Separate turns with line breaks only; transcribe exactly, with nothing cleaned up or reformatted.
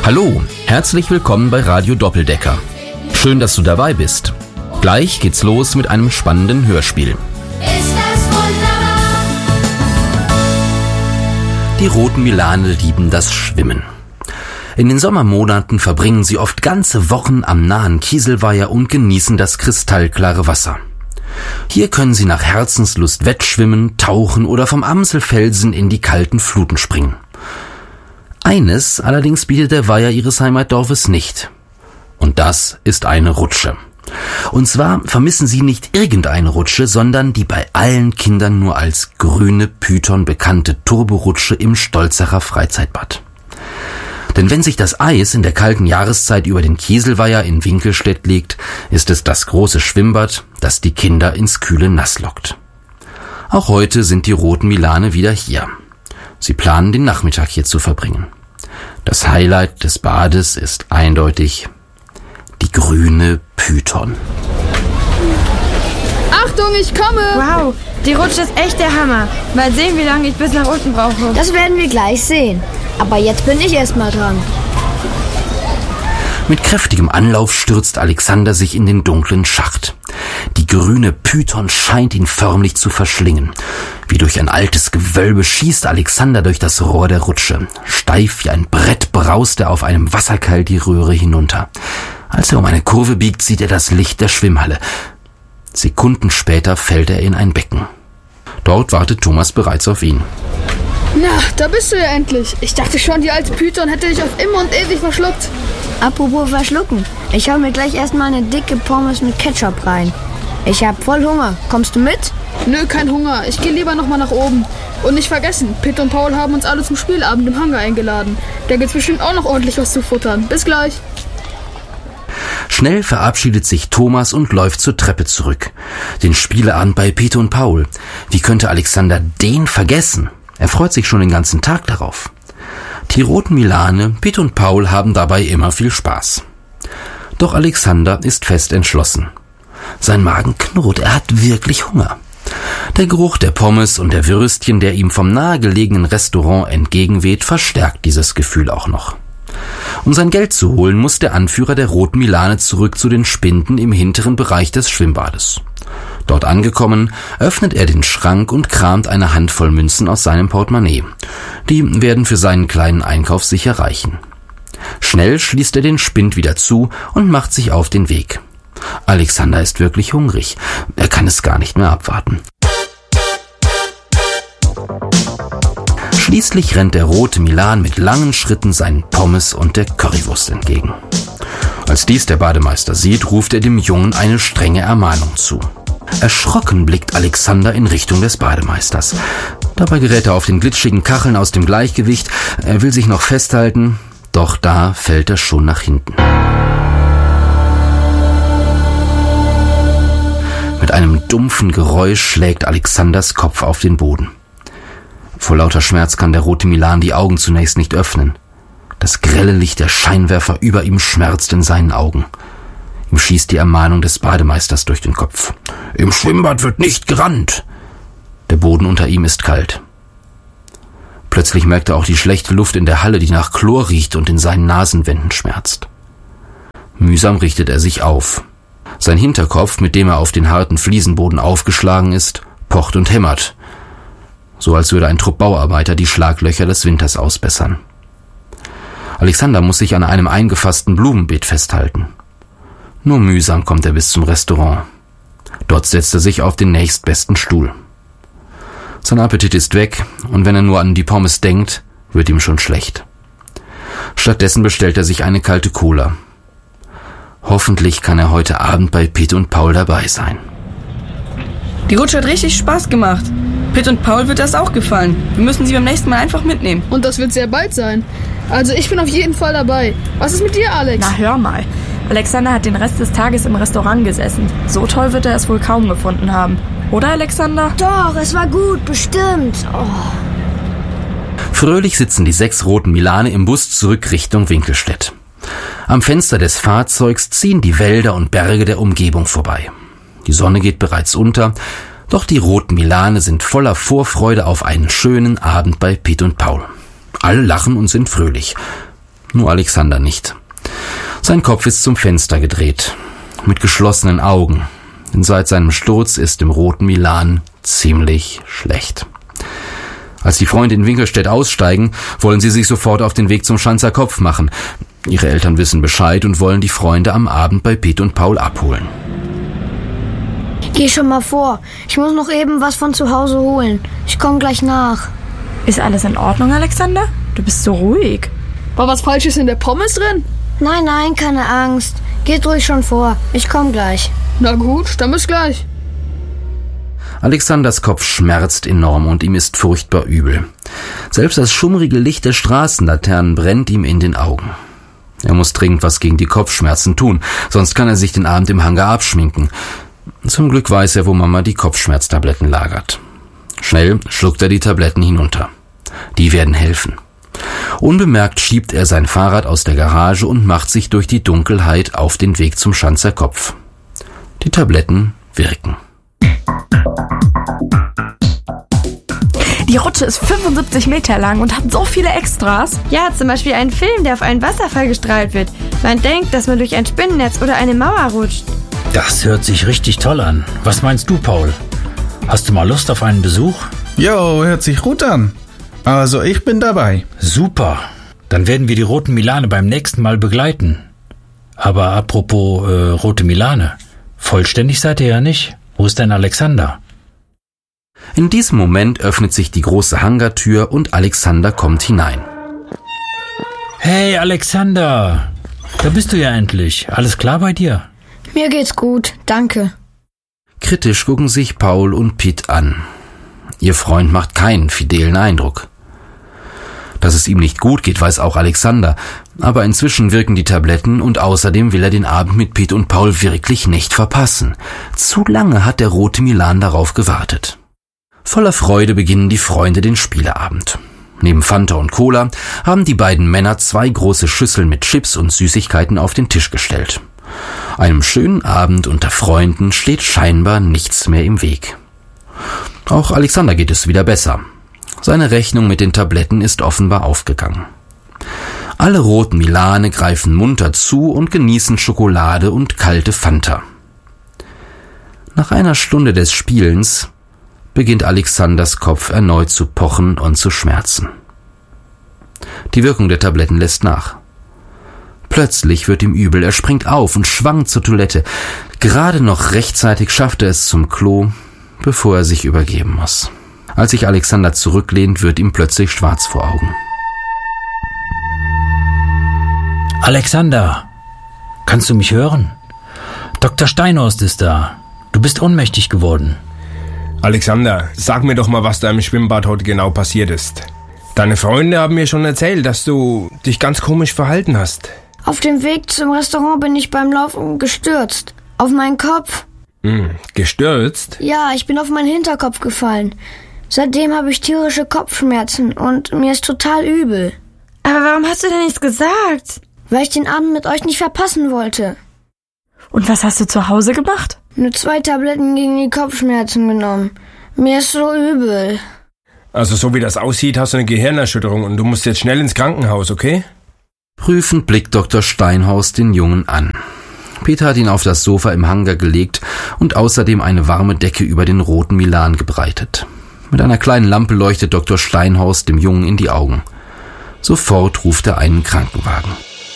Hallo, herzlich willkommen bei Radio Doppeldecker. Schön, dass du dabei bist. Gleich geht's los mit einem spannenden Hörspiel.
Ist das wunderbar?
Die roten Milane lieben das Schwimmen. In den Sommermonaten verbringen sie oft ganze Wochen am nahen Kieselweiher und genießen das kristallklare Wasser. Hier können sie nach Herzenslust wettschwimmen, tauchen oder vom Amselfelsen in die kalten Fluten springen. Eines allerdings bietet der Weiher ihres Heimatdorfes nicht. Und das ist eine Rutsche. Und zwar vermissen sie nicht irgendeine Rutsche, sondern die bei allen Kindern nur als grüne Python bekannte Turborutsche im Stolzerer Freizeitbad. Denn wenn sich das Eis in der kalten Jahreszeit über den Kieselweiher in Winkelstedt legt, ist es das große Schwimmbad, das die Kinder ins kühle Nass lockt. Auch heute sind die roten Milane wieder hier. Sie planen, den Nachmittag hier zu verbringen. Das Highlight des Bades ist eindeutig die grüne Python.
Achtung, ich komme!
Wow, die Rutsche ist echt der Hammer. Mal sehen, wie lange ich bis nach unten brauche.
Das werden wir gleich sehen. Aber jetzt bin ich erstmal dran.
Mit kräftigem Anlauf stürzt Alexander sich in den dunklen Schacht. Die grüne Python scheint ihn förmlich zu verschlingen. Wie durch ein altes Gewölbe schießt Alexander durch das Rohr der Rutsche. Steif wie ein Brett braust er auf einem Wasserkeil die Röhre hinunter. Als er um eine Kurve biegt, sieht er das Licht der Schwimmhalle. Sekunden später fällt er in ein Becken. Dort wartet Thomas bereits auf ihn.
Na, da bist du ja endlich. Ich dachte schon, die alte Python hätte dich auf immer und ewig verschluckt.
Apropos verschlucken. Ich hau mir gleich erstmal eine dicke Pommes mit Ketchup rein. Ich hab voll Hunger. Kommst du mit?
Nö, kein Hunger. Ich gehe lieber nochmal nach oben. Und nicht vergessen, Pitt und Paul haben uns alle zum Spielabend im Hangar eingeladen. Da gibt's bestimmt auch noch ordentlich was zu futtern. Bis gleich.
Schnell verabschiedet sich Thomas und läuft zur Treppe zurück. Den Spieleabend bei Pitt und Paul. Wie könnte Alexander den vergessen? Er freut sich schon den ganzen Tag darauf. Die roten Milane, Pitt und Paul haben dabei immer viel Spaß. Doch Alexander ist fest entschlossen. Sein Magen knurrt, er hat wirklich Hunger. Der Geruch der Pommes und der Würstchen, der ihm vom nahegelegenen Restaurant entgegenweht, verstärkt dieses Gefühl auch noch. Um sein Geld zu holen, muss der Anführer der roten Milane zurück zu den Spinden im hinteren Bereich des Schwimmbades. Dort angekommen, öffnet er den Schrank und kramt eine Handvoll Münzen aus seinem Portemonnaie. Die werden für seinen kleinen Einkauf sicher reichen. Schnell schließt er den Spind wieder zu und macht sich auf den Weg. Alexander ist wirklich hungrig. Er kann es gar nicht mehr abwarten. Schließlich rennt der rote Milan mit langen Schritten seinen Pommes und der Currywurst entgegen. Als dies der Bademeister sieht, ruft er dem Jungen eine strenge Ermahnung zu. Erschrocken blickt Alexander in Richtung des Bademeisters. Dabei gerät er auf den glitschigen Kacheln aus dem Gleichgewicht. Er will sich noch festhalten, doch da fällt er schon nach hinten. Mit einem dumpfen Geräusch schlägt Alexanders Kopf auf den Boden. Vor lauter Schmerz kann der rote Milan die Augen zunächst nicht öffnen. Das grelle Licht der Scheinwerfer über ihm schmerzt in seinen Augen. Ihm schießt die Ermahnung des Bademeisters durch den Kopf. Im Schwimmbad wird nicht gerannt. Der Boden unter ihm ist kalt. Plötzlich merkt er auch die schlechte Luft in der Halle, die nach Chlor riecht und in seinen Nasenwänden schmerzt. Mühsam richtet er sich auf. Sein Hinterkopf, mit dem er auf den harten Fliesenboden aufgeschlagen ist, pocht und hämmert. So als würde ein Trupp Bauarbeiter die Schlaglöcher des Winters ausbessern. Alexander muss sich an einem eingefassten Blumenbeet festhalten. Nur mühsam kommt er bis zum Restaurant. Dort setzt er sich auf den nächstbesten Stuhl. Sein Appetit ist weg, und wenn er nur an die Pommes denkt, wird ihm schon schlecht. Stattdessen bestellt er sich eine kalte Cola. Hoffentlich kann er heute Abend bei Pitt und Paul dabei sein.
Die Rutsche hat richtig Spaß gemacht. Pitt und Paul wird das auch gefallen. Wir müssen sie beim nächsten Mal einfach mitnehmen.
Und das wird sehr bald sein. Also ich bin auf jeden Fall dabei. Was ist mit dir, Alex?
Na, hör mal. Alexander hat den Rest des Tages im Restaurant gesessen. So toll wird er es wohl kaum gefunden haben. Oder, Alexander?
Doch, es war gut, bestimmt. Oh.
Fröhlich sitzen die sechs roten Milane im Bus zurück Richtung Winkelstedt. Am Fenster des Fahrzeugs ziehen die Wälder und Berge der Umgebung vorbei. Die Sonne geht bereits unter, doch die roten Milane sind voller Vorfreude auf einen schönen Abend bei Pitt und Paul. Alle lachen und sind fröhlich. Nur Alexander nicht. Sein Kopf ist zum Fenster gedreht, mit geschlossenen Augen, denn seit seinem Sturz ist dem roten Milan ziemlich schlecht. Als die Freunde in Winkelstedt aussteigen, wollen sie sich sofort auf den Weg zum Schanzer Kopf machen. Ihre Eltern wissen Bescheid und wollen die Freunde am Abend bei Piet und Paul abholen.
Geh schon mal vor. Ich muss noch eben was von zu Hause holen. Ich komme gleich nach.
Ist alles in Ordnung, Alexander? Du bist so ruhig.
War was Falsches in der Pommes drin?
Nein, nein, keine Angst. Geht ruhig schon vor. Ich komme gleich.
Na gut, dann bis gleich.
Alexanders Kopf schmerzt enorm und ihm ist furchtbar übel. Selbst das schummrige Licht der Straßenlaternen brennt ihm in den Augen. Er muss dringend was gegen die Kopfschmerzen tun, sonst kann er sich den Abend im Hangar abschminken. Zum Glück weiß er, wo Mama die Kopfschmerztabletten lagert. Schnell schluckt er die Tabletten hinunter. Die werden helfen. Unbemerkt schiebt er sein Fahrrad aus der Garage und macht sich durch die Dunkelheit auf den Weg zum Schanzer Kopf. Die Tabletten wirken.
Die Rutsche ist fünfundsiebzig Meter lang und hat so viele Extras.
Ja, zum Beispiel einen Film, der auf einen Wasserfall gestrahlt wird. Man denkt, dass man durch ein Spinnennetz oder eine Mauer rutscht.
Das hört sich richtig toll an. Was meinst du, Paul? Hast du mal Lust auf einen Besuch?
Jo, hört sich gut an. Also ich bin dabei.
Super. Dann werden wir die roten Milane beim nächsten Mal begleiten. Aber apropos äh, rote Milane. Vollständig seid ihr ja nicht. Wo ist denn Alexander?
In diesem Moment öffnet sich die große Hangartür und Alexander kommt hinein.
Hey, Alexander! Da bist du ja endlich. Alles klar bei dir?
Mir geht's gut, danke.
Kritisch gucken sich Paul und Piet an. Ihr Freund macht keinen fidelen Eindruck. Dass es ihm nicht gut geht, weiß auch Alexander, aber inzwischen wirken die Tabletten und außerdem will er den Abend mit Piet und Paul wirklich nicht verpassen. Zu lange hat der rote Milan darauf gewartet. Voller Freude beginnen die Freunde den Spieleabend. Neben Fanta und Cola haben die beiden Männer zwei große Schüsseln mit Chips und Süßigkeiten auf den Tisch gestellt. Einem schönen Abend unter Freunden steht scheinbar nichts mehr im Weg. Auch Alexander geht es wieder besser. Seine Rechnung mit den Tabletten ist offenbar aufgegangen. Alle roten Milane greifen munter zu und genießen Schokolade und kalte Fanta. Nach einer Stunde des Spielens beginnt Alexanders Kopf erneut zu pochen und zu schmerzen. Die Wirkung der Tabletten lässt nach. Plötzlich wird ihm übel, er springt auf und schwankt zur Toilette. Gerade noch rechtzeitig schafft er es zum Klo, bevor er sich übergeben muss. Als sich Alexander zurücklehnt, wird ihm plötzlich schwarz vor Augen.
Alexander, kannst du mich hören? Doktor Steinhorst ist da. Du bist ohnmächtig geworden.
Alexander, sag mir doch mal, was da im Schwimmbad heute genau passiert ist. Deine Freunde haben mir schon erzählt, dass du dich ganz komisch verhalten hast.
Auf dem Weg zum Restaurant bin ich beim Laufen gestürzt. Auf meinen Kopf.
Hm, gestürzt?
Ja, ich bin auf meinen Hinterkopf gefallen. Seitdem habe ich tierische Kopfschmerzen und mir ist total übel.
Aber warum hast du denn nichts gesagt?
Weil ich den Abend mit euch nicht verpassen wollte.
Und was hast du zu Hause gemacht?
Nur zwei Tabletten gegen die Kopfschmerzen genommen. Mir ist so übel.
Also so wie das aussieht, hast du eine Gehirnerschütterung und du musst jetzt schnell ins Krankenhaus, okay?
Prüfend blickt Doktor Steinhorst den Jungen an. Peter hat ihn auf das Sofa im Hangar gelegt und außerdem eine warme Decke über den roten Milan gebreitet. Mit einer kleinen Lampe leuchtet Doktor Steinhorst dem Jungen in die Augen. Sofort ruft er einen Krankenwagen.